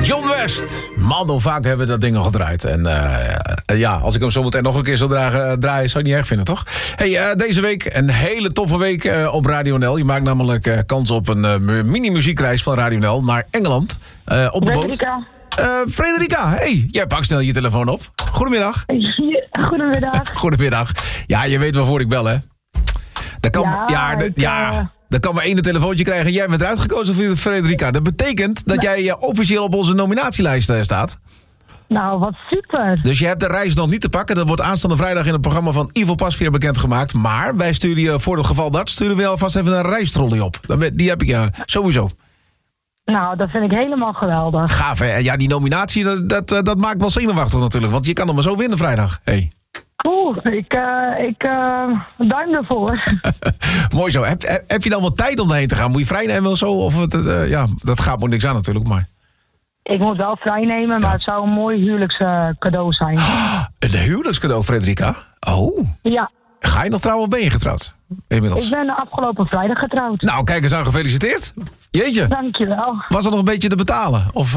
John West. Man, hoe vaak hebben we dat ding al gedraaid. En als ik hem zo meteen nog een keer zou draaien... zou je niet erg vinden, toch? Hey, deze week een hele toffe week op Radio NL. Je maakt namelijk kans op een mini-muziekreis van Radio NL naar Engeland. Op de boot. Frederica, hey, jij pakt snel je telefoon op. Goedemiddag. Goedemiddag. Goedemiddag. Ja, je weet waarvoor ik bel, hè? Dat kan, dan kan maar één telefoontje krijgen en jij bent eruit gekozen voor Frederica. Dat betekent dat jij officieel op onze nominatielijst staat. Nou, wat super. Dus je hebt de reis nog niet te pakken. Dat wordt aanstaande vrijdag in het programma van Ivo Pasveer bekendgemaakt. Maar wij sturen je, voor het geval dat, sturen we alvast even een reistrolley op. Die heb ik sowieso. Nou, dat vind ik helemaal geweldig. Gaaf, hè? Ja, die nominatie, dat maakt wel zenuwachtig natuurlijk. Want je kan hem maar zo winnen vrijdag. Hey. Ik duim ervoor. Mooi zo. Heb je dan wat tijd om erheen te gaan? Moet je vrij nemen of zo? Of dat gaat moet niks aan natuurlijk, maar... Ik moet wel vrij nemen, maar het zou een mooi huwelijkscadeau zijn. Een huwelijkscadeau, Frederica? Oh. Ja. Ga je nog trouwen of ben je getrouwd? Inmiddels. Ik ben afgelopen vrijdag getrouwd. Nou, kijk eens aan, gefeliciteerd. Jeetje. Dankjewel. Was er nog een beetje te betalen? Of...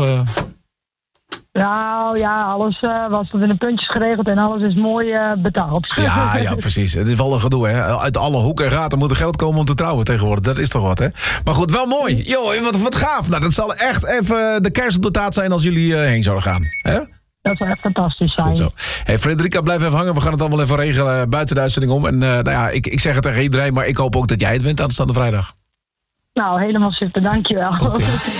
Nou ja, alles was tot in de puntjes geregeld en alles is mooi betaald. Ja, precies. Het is wel een gedoe, hè. Uit alle hoeken en gaten moet er geld komen om te trouwen tegenwoordig. Dat is toch wat, hè. Maar goed, wel mooi. Jo, wat gaaf. Nou, dat zal echt even de kerst op de taart zijn als jullie heen zouden gaan. Hè? Dat zou echt fantastisch zijn. Goed zo. Hey, Frederica, blijf even hangen. We gaan het allemaal even regelen buiten de uitzending om. En ik zeg het tegen iedereen, maar ik hoop ook dat jij het wint aanstaande vrijdag. Nou, helemaal super. Dankjewel. Okay.